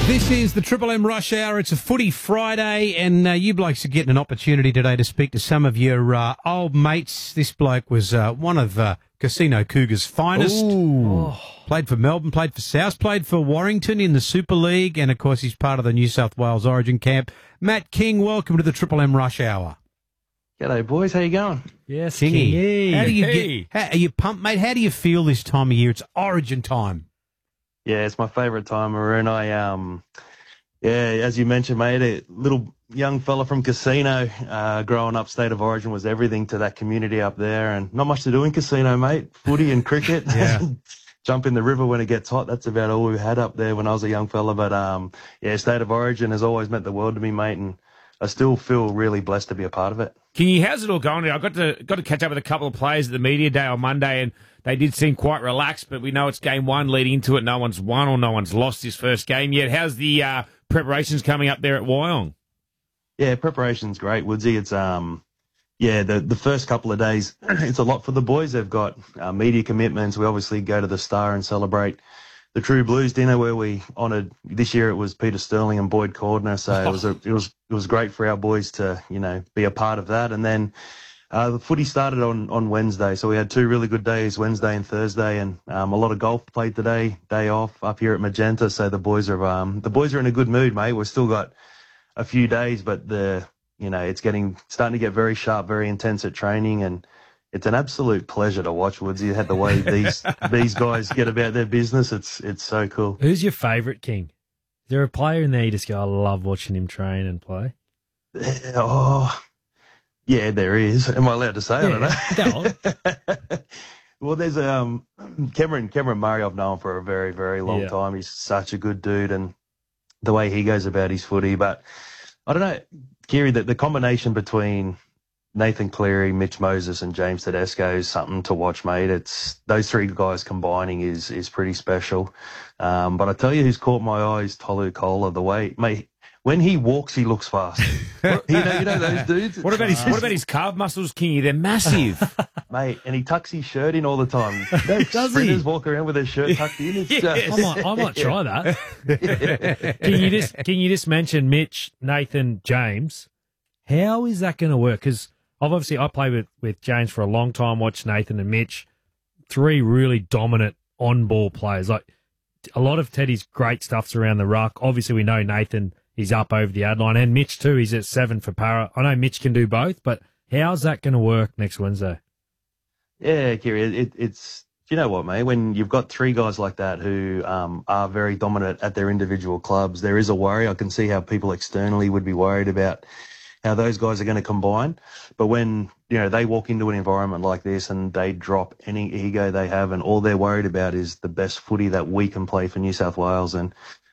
This is the Triple M Rush Hour. It's a footy Friday, and you blokes are getting an opportunity today to speak to some of your old mates. This bloke was one of Casino Cougars' finest. Played for Melbourne, played for South, played for Warrington in the Super League, and, of course, he's part of the New South Wales Origin camp. Matt King, welcome to the Triple M Rush Hour. G'day, boys. How you going? Yes, Kingy. How do you Hey. are you pumped, mate? How do you feel this time of year? It's Origin time. Yeah, it's my favourite time, Maroon. As you mentioned, mate, a little young fella from Casino, growing up, State of Origin was everything to that community up there, and not much to do in Casino, mate. Footy and cricket. Yeah. Jump in the river when it gets hot. That's about all we had up there when I was a young fella. But State of Origin has always meant the world to me, mate, and I still feel really blessed to be a part of it. Kingy, how's it all going? I got to catch up with a couple of players at the media day on Monday, and they did seem quite relaxed, but we know it's game one leading into it. No one's won or no one's lost this first game yet. How's the preparations coming up there at Wyong? Yeah, preparation's great, Woodsy. It's the first couple of days, it's a lot for the boys. They've got media commitments. We obviously go to the Star and celebrate the True Blues dinner where we honoured, this year it was Peter Sterling and Boyd Cordner. So it was great for our boys to, be a part of that. And then the footy started on Wednesday. So we had two really good days, Wednesday and Thursday, and a lot of golf played today, day off up here at Magenta. So the boys are in a good mood, mate. We've still got a few days, but it's starting to get very sharp, very intense at training, and it's an absolute pleasure to watch, Woodsy. The way these guys get about their business, it's so cool. Who's your favourite, King? Is there a player in there you just go, I love watching him train and play? Yeah, there is. Am I allowed to say? I don't know. Go on. Well, there's Cameron Murray. I've known for a very, very long time. He's such a good dude, and the way he goes about his footy. But I don't know, Kiri, the combination between Nathan Cleary, Mitch Moses, and James Tedesco is something to watch, mate. It's those three guys combining is pretty special. But I tell you, who's caught my eye is Tolu Kola. The way, mate, when he walks, he looks fast. you know those dudes. What about his calf muscles, Kingy? They're massive, mate. And he tucks his shirt in all the time. Does Sprinters he? walk around with their shirt tucked in. It's I might try that. Can you just mention Mitch, Nathan, James? How is that going to work? Because I played with James for a long time, watched Nathan and Mitch, three really dominant on-ball players. Like a lot of Teddy's great stuff's around the ruck. Obviously, we know Nathan is up over the ad line, and Mitch too. He's at 7 for Para. I know Mitch can do both, but how's that going to work next Wednesday? Yeah, Kiri, it's you know what, mate? When you've got three guys like that who are very dominant at their individual clubs, there is a worry. I can see how people externally would be worried about how those guys are going to combine. But when, they walk into an environment like this and they drop any ego they have, and all they're worried about is the best footy that we can play for New South Wales. And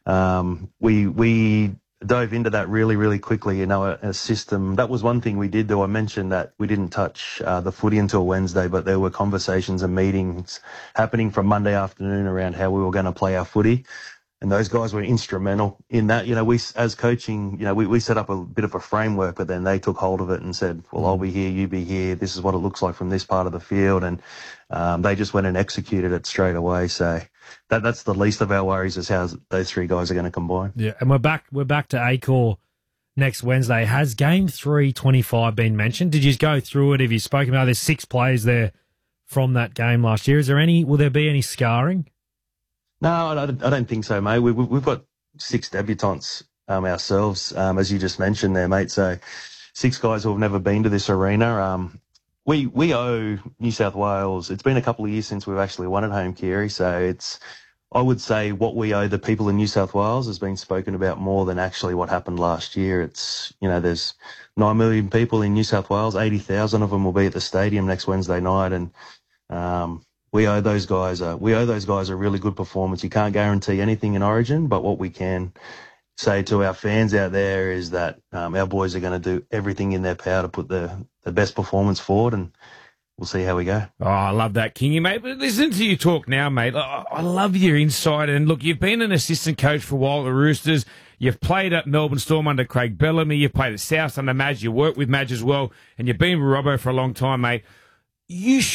we dove into that really, really quickly, a system. That was one thing we did, though. I mentioned that we didn't touch the footy until Wednesday, but there were conversations and meetings happening from Monday afternoon around how we were going to play our footy. And those guys were instrumental in that. We, as coaching, we set up a bit of a framework, but then they took hold of it and said, well, I'll be here, you be here. This is what it looks like from this part of the field. And they just went and executed it straight away. So that's the least of our worries, is how those three guys are going to combine. Yeah, and we're back to Acor next Wednesday. Has game 325 been mentioned? Did you go through it? Have you spoken about there's 6 players there from that game last year? Will there be any scarring? No, I don't think so, mate. We've got 6 debutants ourselves, as you just mentioned there, mate. So 6 guys who have never been to this arena. We owe New South Wales. It's been a couple of years since we've actually won at home, Kiri. So I would say what we owe the people in New South Wales has been spoken about more than actually what happened last year. It's, there's 9 million people in New South Wales. 80,000 of them will be at the stadium next Wednesday night, and we owe those guys a really good performance. You can't guarantee anything in Origin, but what we can say to our fans out there is that our boys are going to do everything in their power to put the best performance forward, and we'll see how we go. Oh, I love that, Kingy, mate. But listen to you talk now, mate. I love your insight. And look, you've been an assistant coach for a while at the Roosters. You've played at Melbourne Storm under Craig Bellamy. You've played at South under Madge. You worked with Madge as well. And you've been with Robbo for a long time, mate. You